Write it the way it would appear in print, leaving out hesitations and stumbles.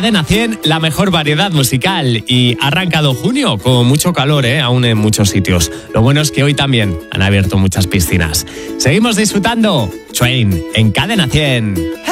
Cadena 100, la mejor variedad musical. Y ha arrancado junio con mucho calor, aún en muchos sitios. Lo bueno es que hoy también han abierto muchas piscinas. Seguimos disfrutando. Train en Cadena 100.